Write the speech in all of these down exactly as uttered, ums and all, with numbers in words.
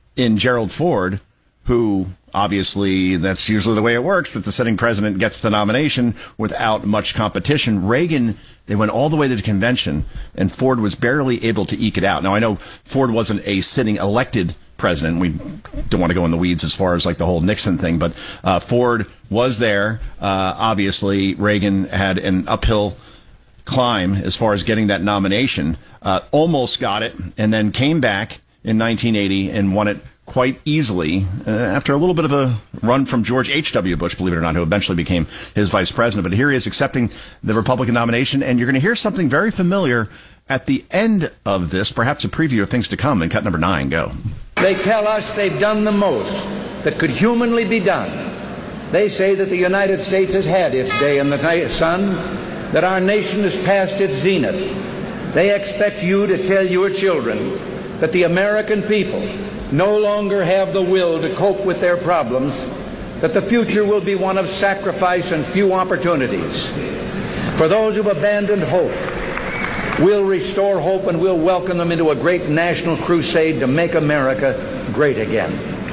in Gerald Ford, who obviously that's usually the way it works, that the sitting president gets the nomination without much competition. Reagan, they went all the way to the convention, and Ford was barely able to eke it out. Now, I know Ford wasn't a sitting elected president. We don't want to go in the weeds as far as like the whole Nixon thing, but uh, Ford was there. Uh, obviously, Reagan had an uphill climb as far as getting that nomination. Uh, almost got it, and then came back in nineteen eighty and won it quite easily uh, after a little bit of a run from George H W. Bush, believe it or not, who eventually became his vice president. But here he is accepting the Republican nomination, and you're going to hear something very familiar at the end of this, perhaps a preview of things to come in cut number nine. Go. They tell us they've done the most that could humanly be done. They say that the United States has had its day in the sun, that our nation has passed its zenith. They expect you to tell your children that the American people no longer have the will to cope with their problems, that the future will be one of sacrifice and few opportunities. For those who've abandoned hope, we'll restore hope and we'll welcome them into a great national crusade to make America great again.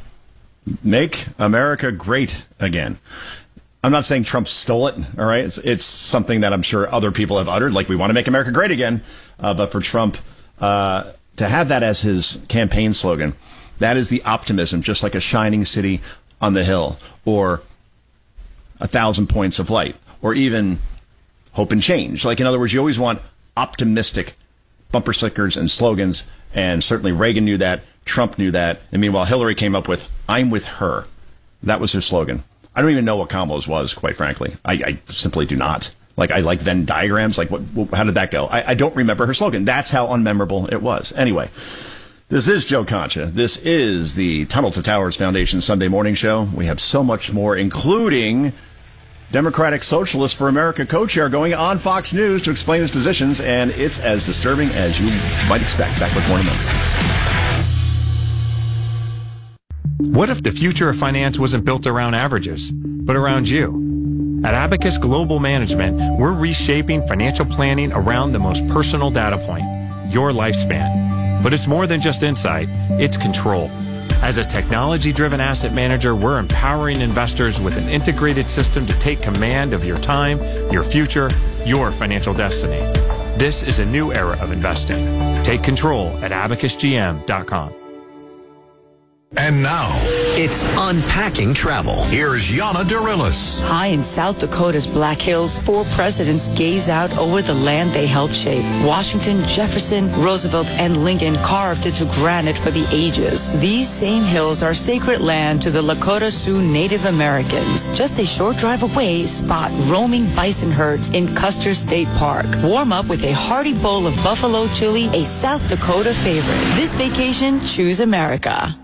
Make America great again. I'm not saying Trump stole it, all right? It's, it's something that I'm sure other people have uttered, like we want to make America great again. Uh, but for Trump, uh, to have that as his campaign slogan, that is the optimism, just like a shining city on the hill, or a thousand points of light, or even hope and change. Like, in other words, you always want optimistic bumper stickers and slogans, and certainly Reagan knew that, Trump knew that, and meanwhile Hillary came up with, I'm with her. That was her slogan. I don't even know what Kamala's was, quite frankly. I, I simply do not. Like, I like Venn diagrams. Like, what? How did that go? I, I don't remember her slogan. That's how unmemorable it was. Anyway, this is Joe Concha. This is the Tunnel to Towers Foundation Sunday Morning Show. We have so much more, including Democratic Socialists for America co-chair going on Fox News to explain his positions, and it's as disturbing as you might expect. Back with more in a moment. What if the future of finance wasn't built around averages, but around you? At Abacus Global Management, we're reshaping financial planning around the most personal data point, your lifespan. But it's more than just insight, it's control. As a technology-driven asset manager, we're empowering investors with an integrated system to take command of your time, your future, your financial destiny. This is a new era of investing. Take control at abacus g m dot com. And now, it's Unpacking Travel. Here's Yana Dorillis. High in South Dakota's Black Hills, four presidents gaze out over the land they helped shape. Washington, Jefferson, Roosevelt, and Lincoln carved into granite for the ages. These same hills are sacred land to the Lakota Sioux Native Americans. Just a short drive away, spot roaming bison herds in Custer State Park. Warm up with a hearty bowl of buffalo chili, a South Dakota favorite. This vacation, choose America.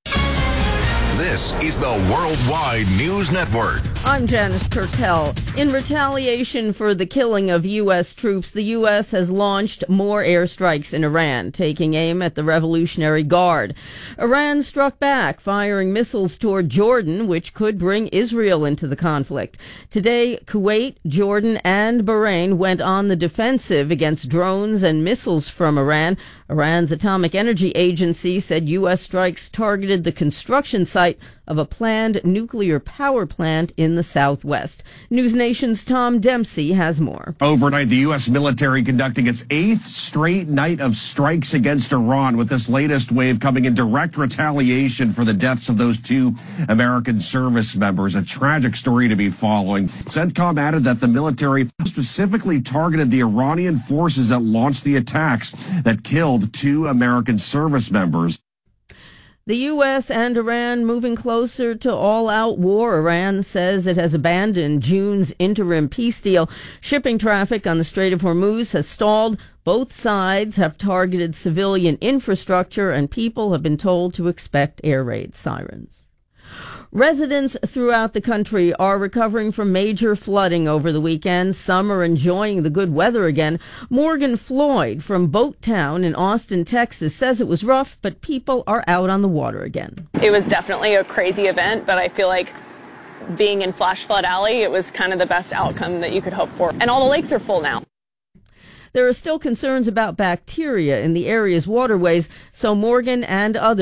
This is the Worldwide News Network. I'm Janice Turkel. In retaliation for the killing of U S troops, the U S has launched more airstrikes in Iran, taking aim at the Revolutionary Guard. Iran struck back, firing missiles toward Jordan, which could bring Israel into the conflict. Today, Kuwait, Jordan, and Bahrain went on the defensive against drones and missiles from Iran. Iran's Atomic Energy Agency said U S strikes targeted the construction site of a planned nuclear power plant in the southwest. News Nation's Tom Dempsey has more. Overnight, the U S military conducting its eighth straight night of strikes against Iran, with this latest wave coming in direct retaliation for the deaths of those two American service members. A tragic story to be following. CENTCOM added that the military specifically targeted the Iranian forces that launched the attacks that killed two American service members. The U S and Iran moving closer to all-out war. Iran says it has abandoned June's interim peace deal. Shipping traffic on the Strait of Hormuz has stalled. Both sides have targeted civilian infrastructure, and people have been told to expect air raid sirens. Residents throughout the country are recovering from major flooding over the weekend. Some are enjoying the good weather again. Morgan Floyd from Boat Town in Austin, Texas, says it was rough, but people are out on the water again. It was definitely a crazy event, but I feel like being in Flash Flood Alley, it was kind of the best outcome that you could hope for. And all the lakes are full now. There are still concerns about bacteria in the area's waterways, so Morgan and others